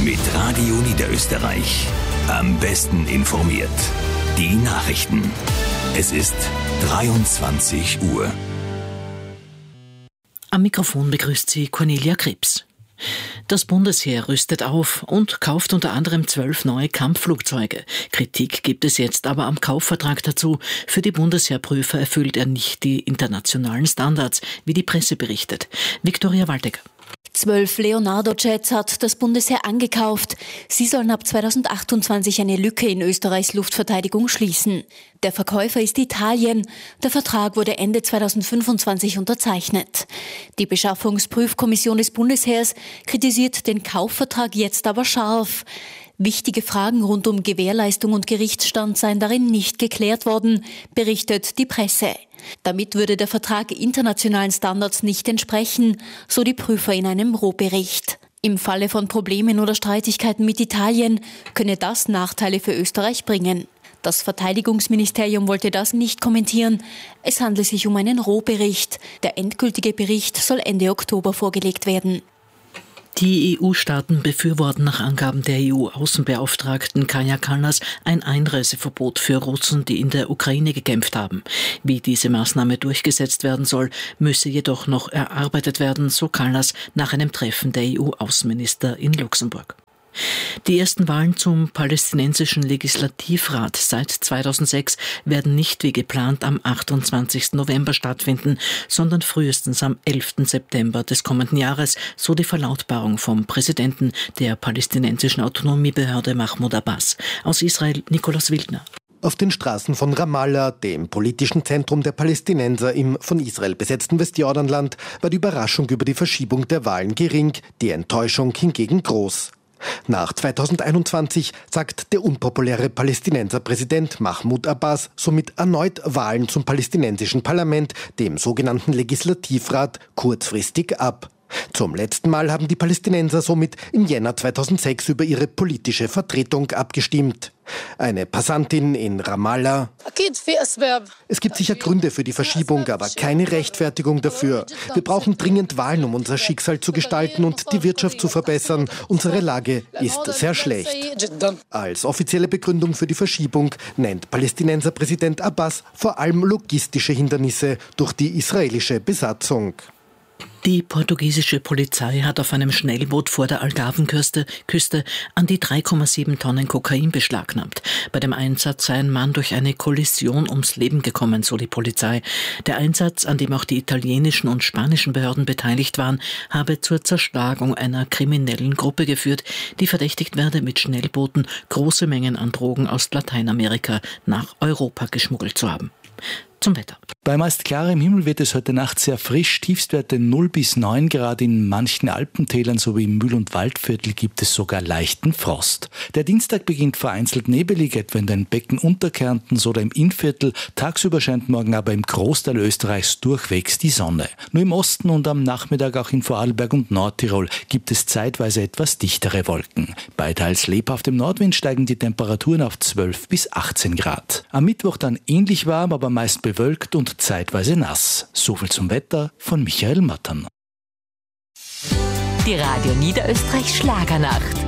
mit Radio Niederösterreich. Am besten informiert. Die Nachrichten. Es ist 23 Uhr. Am Mikrofon begrüßt sie Cornelia Krebs. Das Bundesheer rüstet auf und kauft unter anderem 12 neue Kampfflugzeuge. Kritik gibt es jetzt aber am Kaufvertrag dazu. Für die Bundesheerprüfer erfüllt er nicht die internationalen Standards, wie die Presse berichtet. Viktoria Waldecker. 12 Leonardo-Jets hat das Bundesheer angekauft. Sie sollen ab 2028 eine Lücke in Österreichs Luftverteidigung schließen. Der Verkäufer ist Italien. Der Vertrag wurde Ende 2025 unterzeichnet. Die Beschaffungsprüfkommission des Bundesheers kritisiert den Kaufvertrag jetzt aber scharf. Wichtige Fragen rund um Gewährleistung und Gerichtsstand seien darin nicht geklärt worden, berichtet die Presse. Damit würde der Vertrag internationalen Standards nicht entsprechen, so die Prüfer in einem Rohbericht. Im Falle von Problemen oder Streitigkeiten mit Italien könne das Nachteile für Österreich bringen. Das Verteidigungsministerium wollte das nicht kommentieren. Es handle sich um einen Rohbericht. Der endgültige Bericht soll Ende Oktober vorgelegt werden. Die EU-Staaten befürworten nach Angaben der EU-Außenbeauftragten Kaja Kallas ein Einreiseverbot für Russen, die in der Ukraine gekämpft haben. Wie diese Maßnahme durchgesetzt werden soll, müsse jedoch noch erarbeitet werden, so Kallas nach einem Treffen der EU-Außenminister in Luxemburg. Die ersten Wahlen zum palästinensischen Legislativrat seit 2006 werden nicht wie geplant am 28. November stattfinden, sondern frühestens am 11. September des kommenden Jahres, so die Verlautbarung vom Präsidenten der palästinensischen Autonomiebehörde Mahmoud Abbas. Aus Israel Nikolaus Wildner. Auf den Straßen von Ramallah, dem politischen Zentrum der Palästinenser im von Israel besetzten Westjordanland, war die Überraschung über die Verschiebung der Wahlen gering, die Enttäuschung hingegen groß. Nach 2021 sagt der unpopuläre Palästinenserpräsident Mahmoud Abbas somit erneut Wahlen zum palästinensischen Parlament, dem sogenannten Legislativrat, kurzfristig ab. Zum letzten Mal haben die Palästinenser somit im Jänner 2006 über ihre politische Vertretung abgestimmt. Eine Passantin in Ramallah: Es gibt sicher Gründe für die Verschiebung, aber keine Rechtfertigung dafür. Wir brauchen dringend Wahlen, um unser Schicksal zu gestalten und die Wirtschaft zu verbessern. Unsere Lage ist sehr schlecht. Als offizielle Begründung für die Verschiebung nennt Palästinenserpräsident Abbas vor allem logistische Hindernisse durch die israelische Besatzung. Die portugiesische Polizei hat auf einem Schnellboot vor der Algarvenküste an die 3,7 Tonnen Kokain beschlagnahmt. Bei dem Einsatz sei ein Mann durch eine Kollision ums Leben gekommen, so die Polizei. Der Einsatz, an dem auch die italienischen und spanischen Behörden beteiligt waren, habe zur Zerschlagung einer kriminellen Gruppe geführt, die verdächtigt werde, mit Schnellbooten große Mengen an Drogen aus Lateinamerika nach Europa geschmuggelt zu haben. Zum Wetter. Bei meist klarem Himmel wird es heute Nacht sehr frisch. Tiefstwerte 0 bis 9 Grad in manchen Alpentälern sowie im Mühl- und Waldviertel gibt es sogar leichten Frost. Der Dienstag beginnt vereinzelt nebelig, etwa in den Becken Unterkärntens oder im Innviertel. Tagsüber scheint morgen aber im Großteil Österreichs durchwegs die Sonne. Nur im Osten und am Nachmittag auch in Vorarlberg und Nordtirol gibt es zeitweise etwas dichtere Wolken. Bei teils lebhaftem Nordwind steigen die Temperaturen auf 12 bis 18 Grad. Am Mittwoch dann ähnlich warm, aber meist bewölkt und zeitweise nass. Soviel zum Wetter von Michael Mattern. Die Radio Niederösterreich Schlagernacht.